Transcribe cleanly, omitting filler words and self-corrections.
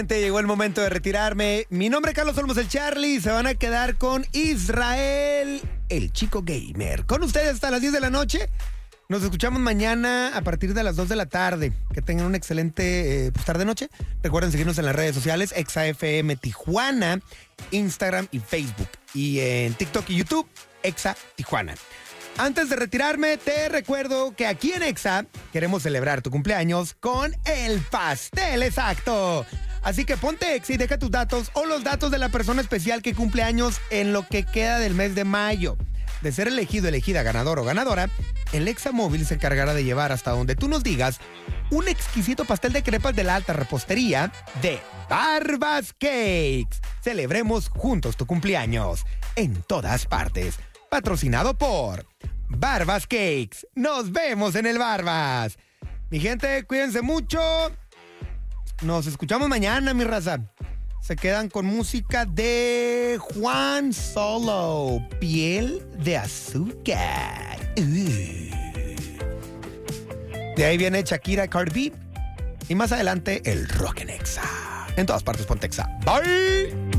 Llegó el momento de retirarme. Mi nombre es Carlos Olmos, el Charlie. Se van a quedar con Israel, el chico gamer. Con ustedes hasta las 10 de la noche. Nos escuchamos mañana a partir de las 2 de la tarde. Que tengan una excelente tarde-noche. Recuerden seguirnos en las redes sociales, ExaFM Tijuana, Instagram y Facebook. Y en TikTok y YouTube, Exa Tijuana. Antes de retirarme, te recuerdo que aquí en Exa queremos celebrar tu cumpleaños con el pastel exacto. Así que ponte Exa y deja tus datos o los datos de la persona especial que cumple años en lo que queda del mes de mayo. De ser elegido, elegida, ganador o ganadora, el Exa Móvil se encargará de llevar hasta donde tú nos digas un exquisito pastel de crepas de la alta repostería de Barbas Cakes. Celebremos juntos tu cumpleaños en todas partes. Patrocinado por Barbas Cakes. Nos vemos en el Barbas. Mi gente, cuídense mucho. Nos escuchamos mañana, mi raza. Se quedan con música de Juan Solo, Piel de Azúcar. De ahí viene Shakira, Cardi B. Y más adelante, el Rock en Exa. En todas partes, ponte Exa. Bye.